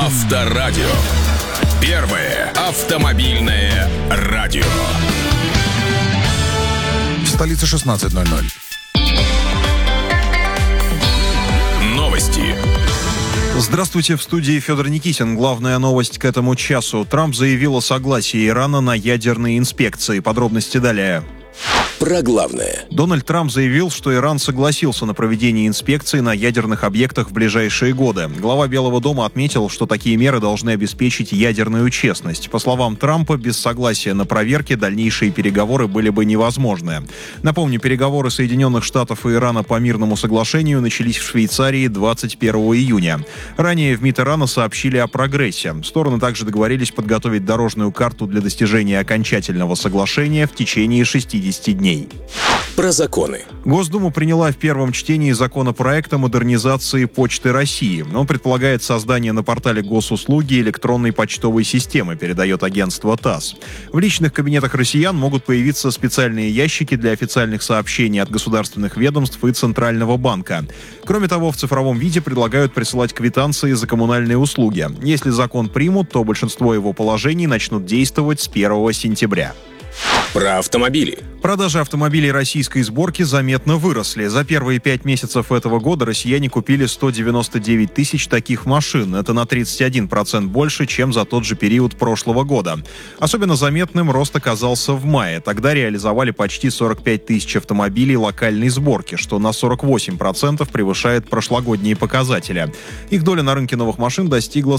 Авторадио. Первое автомобильное радио. В столице 16:00. Новости. Здравствуйте, в студии Федор Никитин. Главная новость к этому часу. Трамп заявил о согласии Ирана на ядерные инспекции. Подробности далее. Про главное. Дональд Трамп заявил, что Иран согласился на проведение инспекций на ядерных объектах в ближайшие годы. Глава Белого дома отметил, что такие меры должны обеспечить ядерную честность. По словам Трампа, без согласия на проверки дальнейшие переговоры были бы невозможны. Напомню, переговоры Соединенных Штатов и Ирана по мирному соглашению начались в Швейцарии 21 июня. Ранее в МИД Ирана сообщили о прогрессе. Стороны также договорились подготовить дорожную карту для достижения окончательного соглашения в течение 60 дней. Про законы. Госдума приняла в первом чтении законопроект о модернизации Почты России. Он предполагает создание на портале госуслуги электронной почтовой системы, передает агентство ТАСС. В личных кабинетах россиян могут появиться специальные ящики для официальных сообщений от государственных ведомств и Центрального банка. Кроме того, в цифровом виде предлагают присылать квитанции за коммунальные услуги. Если закон примут, то большинство его положений начнут действовать с 1 сентября. Про автомобили. Продажи автомобилей российской сборки заметно выросли. За первые 5 месяцев этого года россияне купили 199 тысяч таких машин. Это на 31% больше, чем за тот же период прошлого года. Особенно заметным рост оказался в мае. Тогда реализовали почти 45 тысяч автомобилей локальной сборки, что на 48% превышает прошлогодние показатели. Их доля на рынке новых машин достигла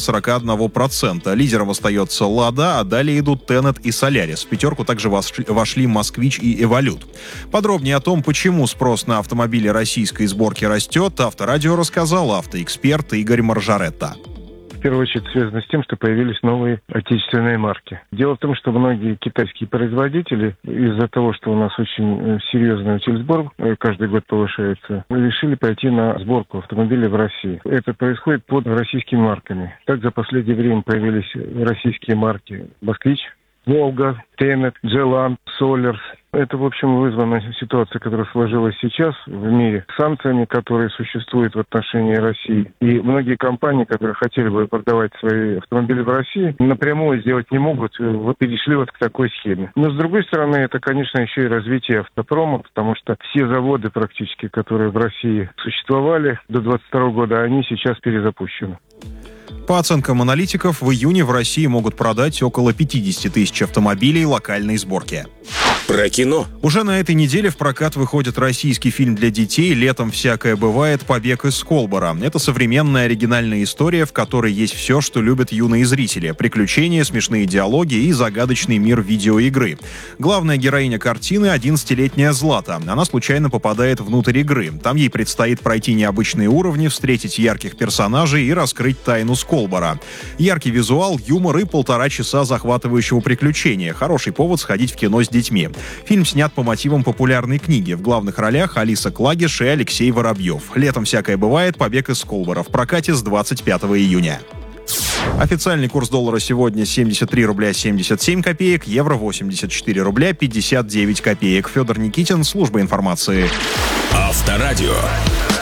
41%. Лидером остается «Лада», а далее идут «Тенет» и «Солярис». В пятерку также вошли «Москвич» и «Эволют». Подробнее о том, почему спрос на автомобили российской сборки растет, Авторадио рассказал автоэксперт Игорь Маржаретта. В первую очередь связано с тем, что появились новые отечественные марки. Дело в том, что многие китайские производители, из-за того, что у нас очень серьезный утильсбор каждый год повышается, решили пойти на сборку автомобилей в России. Это происходит под российскими марками. Так за последнее время появились российские марки «Москвич», «Волга», «Тенет», «Джелан», «Солярс». Это, в общем, вызвана ситуация, которая сложилась сейчас в мире, санкциями, которые существуют в отношении России. И многие компании, которые хотели бы продавать свои автомобили в России, напрямую сделать не могут, вот перешли вот к такой схеме. Но, с другой стороны, это, конечно, еще и развитие автопрома, потому что все заводы практически, которые в России существовали до 2022 года, они сейчас перезапущены. По оценкам аналитиков, в июне в России могут продать около 50 тысяч автомобилей локальной сборки. Про кино. Уже на этой неделе в прокат выходит российский фильм для детей «Летом всякое бывает. Побег из Колбора». Это современная оригинальная история, в которой есть все, что любят юные зрители. Приключения, смешные диалоги и загадочный мир видеоигры. Главная героиня картины – 11-летняя Злата. Она случайно попадает внутрь игры. Там ей предстоит пройти необычные уровни, встретить ярких персонажей и раскрыть тайну Сколбора. Яркий визуал, юмор и 1,5 часа захватывающего приключения. Хороший повод сходить в кино с детьми. Фильм снят по мотивам популярной книги. В главных ролях Алиса Клагиш и Алексей Воробьев. «Летом всякое бывает. Побег из Колбора» в прокате с 25 июня. Официальный курс доллара сегодня 73 рубля 77 копеек, евро 84 рубля 59 копеек. Федор Никитин, служба информации. Авторадио.